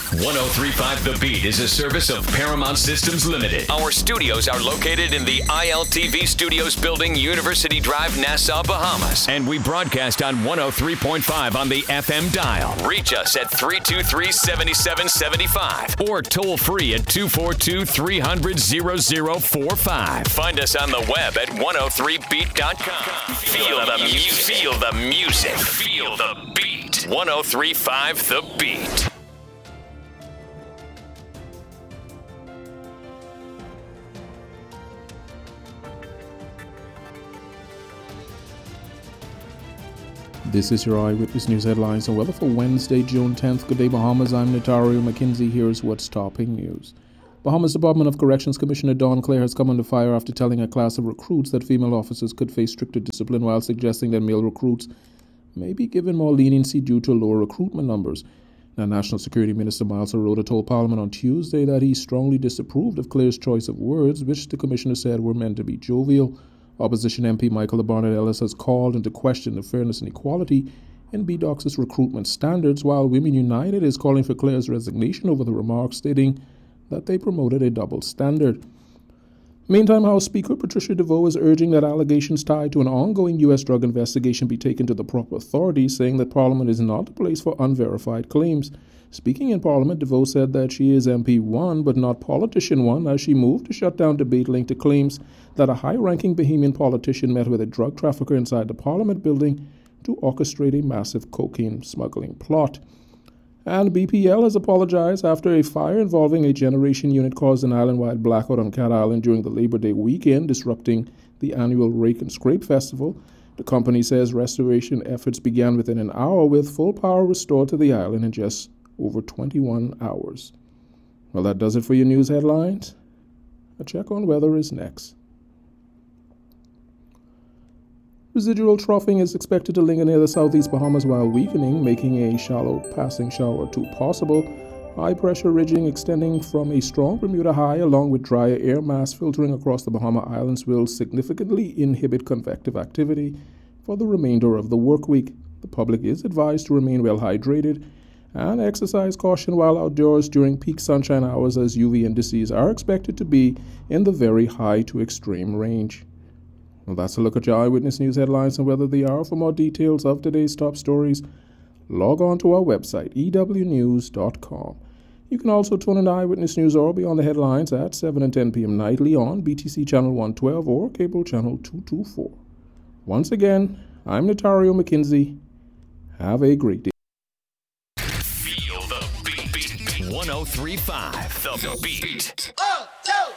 1035 The Beat is a service of Paramount Systems Limited. Our studios are located in the ILTV Studios building, University Drive, Nassau, Bahamas. And we broadcast on 103.5 on the FM dial. Reach us at 323-7775 or toll free at 242-300-0045. Find us on the web at 103beat.com. Feel the music. Feel the music. Feel the beat. 1035 The Beat. This is your Eyewitness News headlines and weather for Wednesday, June 10th. Good day, Bahamas. I'm Natario McKenzie. Here's what's topping news. Bahamas Department of Corrections Commissioner Dawn Clare has come under fire after telling a class of recruits that female officers could face stricter discipline while suggesting that male recruits may be given more leniency due to lower recruitment numbers. Now, National Security Minister Miles Arruda told Parliament on Tuesday that he strongly disapproved of Clare's choice of words, which the commissioner said were meant to be jovial. Opposition MP Michael Barnett Ellis has called into question the fairness and equality in BDOC's recruitment standards, while Women United is calling for Clare's resignation over the remarks, stating that they promoted a double standard. Meantime, House Speaker Patricia DeVoe is urging that allegations tied to an ongoing U.S. drug investigation be taken to the proper authorities, saying that Parliament is not the place for unverified claims. Speaking in Parliament, DeVoe said that she is MP 1 but not Politician 1 as she moved to shut down debate linked to claims that a high-ranking Bahamian politician met with a drug trafficker inside the Parliament building to orchestrate a massive cocaine smuggling plot. And BPL has apologized after a fire involving a generation unit caused an island-wide blackout on Cat Island during the Labor Day weekend, disrupting the annual Rake and Scrape Festival. The company says restoration efforts began within an hour, with full power restored to the island in just over 21 hours. Well, that does it for your news headlines. A check on weather is next. Residual troughing is expected to linger near the southeast Bahamas while weakening, making a shallow passing shower or two possible. High pressure ridging extending from a strong Bermuda high along with drier air mass filtering across the Bahama Islands will significantly inhibit convective activity for the remainder of the work week. The public is advised to remain well hydrated and exercise caution while outdoors during peak sunshine hours, as UV indices are expected to be in the very high to extreme range. Well, that's a look at your Eyewitness News headlines and weather the hour. For more details of today's top stories, log on to our website, ewnews.com. You can also tune in to Eyewitness News or be on the headlines at 7 and 10 p.m. nightly on BTC Channel 112 or Cable Channel 224. Once again, I'm Natario McKenzie. Have a great day. 1035 The Beat. 1, 2.